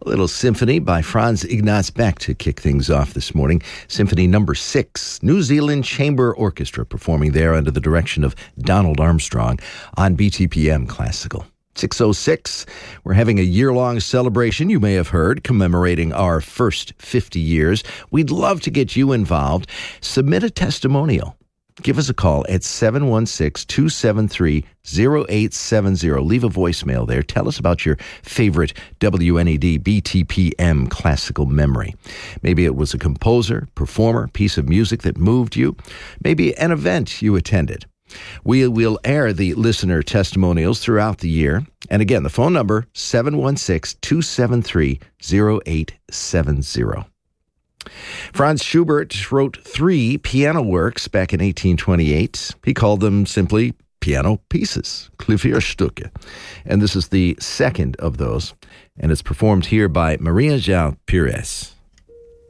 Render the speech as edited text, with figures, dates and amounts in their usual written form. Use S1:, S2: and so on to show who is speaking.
S1: A little symphony by Franz Ignaz Beck to kick things off this morning. Symphony number 6, New Zealand Chamber Orchestra performing there under the direction of Donald Armstrong on BTPM Classical. 6:06, we're having a year-long celebration, you may have heard, commemorating our first 50 years. We'd love to get you involved. Submit a testimonial. Give us a call at 716-273-0870. Leave a voicemail there. Tell us about your favorite WNED BTPM classical memory. Maybe it was a composer, performer, piece of music that moved you. Maybe an event you attended. We will air the listener testimonials throughout the year. And again, the phone number, 716-273-0870. Franz Schubert wrote 3 piano works back in 1828. He called them simply piano pieces, Klavierstücke. And this is the second of those, and it's performed here by Maria João Pires.